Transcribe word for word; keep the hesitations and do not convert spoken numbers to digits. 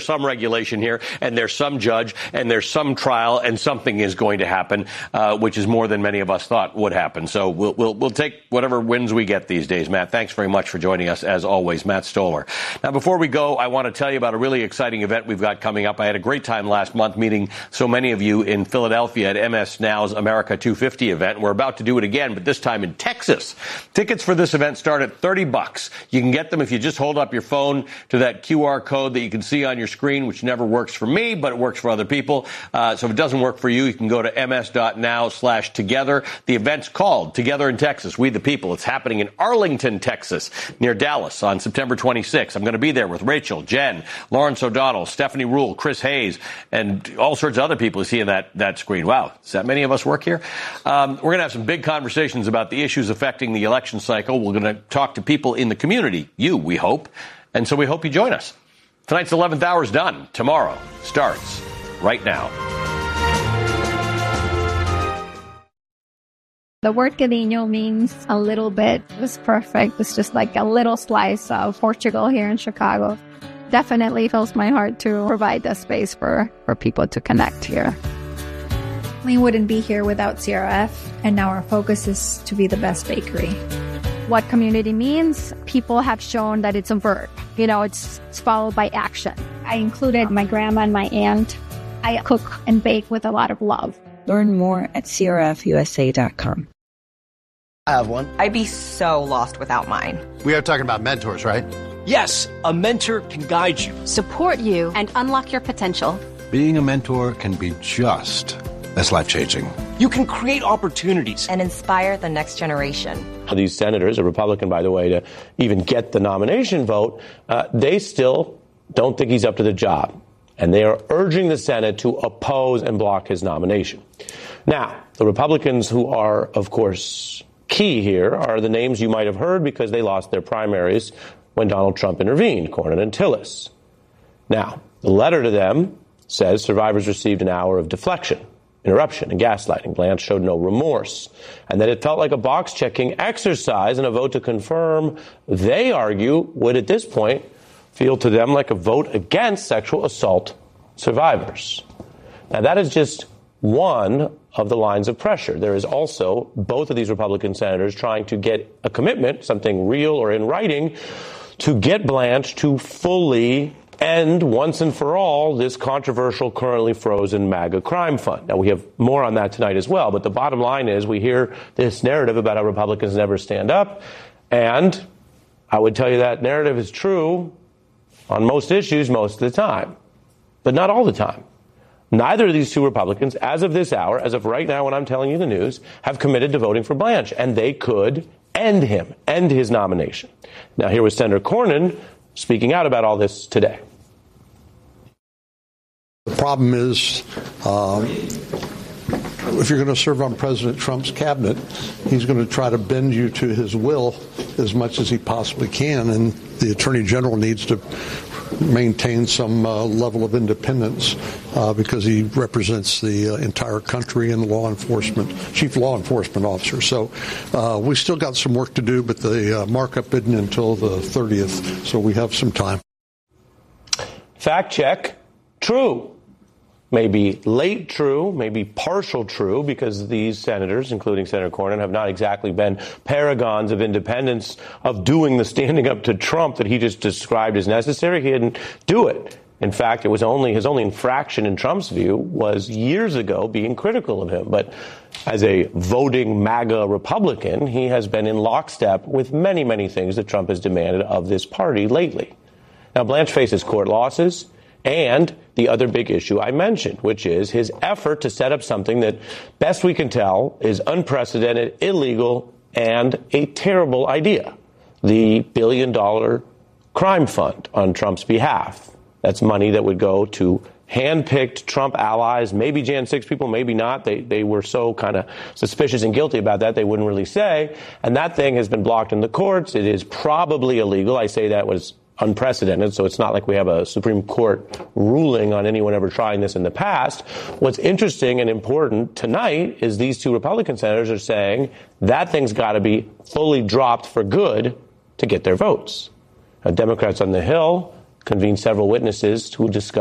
some regulation here, and there's some judge, and there's some trial, and something is going to happen, uh, which is more than many of us thought would happen. So we'll, we'll we'll take whatever wins we get these days. Matt, thanks very much for joining us, as always. Matt Stoller. Now, before we go, I want to tell you about a really exciting event we've got coming up. I had a great time last month meeting so many of you in Philadelphia at M S Now's America two fifty event. We're about to do it again, but this time in Texas. Tickets for this event start at thirty bucks. You can get them if you just hold up your phone to that Q R code that you can see on your screen, which never works for me, but it works for other people. Uh, so if it doesn't work for you, you can go to ms.now slash together. The event's called Together in Texas, We the People. It's happening in Arlington, Texas, near Dallas on September twenty-sixth. I'm going to be there with Rachel, Jen, Lawrence O'Donnell, Stephanie Rule, Chris Hayes, and all sorts of other people you see in that, that screen. Wow, is that many of us work here? Um, we're going to have some big conversations about the issues affecting the election cycle. We're going to talk to people in the community, you, we hope. And so we hope you join us. Tonight's eleventh hour is done. Tomorrow starts right now. The word cariño means a little bit. It was perfect. It's just like a little slice of Portugal here in Chicago. Definitely fills my heart to provide that space for, for people to connect here. We wouldn't be here without C R F, and now our focus is to be the best bakery. What community means, people have shown that it's a verb. You know, it's, it's followed by action. I included my grandma and my aunt. I cook and bake with a lot of love. Learn more at C R F U S A dot com. I have one. I'd be so lost without mine. We are talking about mentors, right? Yes, a mentor can guide you, support you, and unlock your potential. Being a mentor can be just as life-changing. You can create opportunities and inspire the next generation. These senators, a Republican, by the way, to even get the nomination vote, uh, they still don't think he's up to the job. And they are urging the Senate to oppose and block his nomination. Now, the Republicans who are, of course, key here are the names you might have heard because they lost their primaries when Donald Trump intervened, Cornyn and Tillis. Now, the letter to them says survivors received an hour of deflection, interruption, and gaslighting. Blanche showed no remorse, and that it felt like a box-checking exercise and a vote to confirm, they argue, would at this point feel to them like a vote against sexual assault survivors. Now, that is just one of the lines of pressure. There is also both of these Republican senators trying to get a commitment, something real or in writing, to get Blanche to fully end once and for all this controversial, currently frozen MAGA crime fund. Now, we have more on that tonight as well, but the bottom line is we hear this narrative about how Republicans never stand up, and I would tell you that narrative is true on most issues most of the time, but not all the time. Neither of these two Republicans, as of this hour, as of right now when I'm telling you the news, have committed to voting for Blanche, and they could end him, end his nomination. Now, here was Senator Cornyn speaking out about all this today. The problem is, um, if you're going to serve on President Trump's cabinet, he's going to try to bend you to his will as much as he possibly can, and the Attorney General needs to maintain some uh, level of independence uh, because he represents the uh, entire country and law enforcement, chief law enforcement officer. So uh, we still got some work to do, but the uh, markup isn't until the thirtieth, so we have some time. Fact check, true. Maybe late true, maybe partial true, because these senators, including Senator Cornyn, have not exactly been paragons of independence, of doing the standing up to Trump that he just described as necessary. He didn't do it. In fact, it was only his only infraction in Trump's view was years ago being critical of him. But as a voting MAGA Republican, he has been in lockstep with many, many things that Trump has demanded of this party lately. Now, Blanche faces court losses and the other big issue I mentioned, which is his effort to set up something that, best we can tell, is unprecedented, illegal, and a terrible idea. The billion-dollar crime fund on Trump's behalf. That's money that would go to hand-picked Trump allies, maybe Jan six people, maybe not. They they were so kind of suspicious and guilty about that, they wouldn't really say. And that thing has been blocked in the courts. It is probably illegal. I say that was unprecedented, so it's not like we have a Supreme Court ruling on anyone ever trying this in the past. What's interesting and important tonight is these two Republican senators are saying that thing's got to be fully dropped for good to get their votes. Now, Democrats on the Hill convened several witnesses who discussed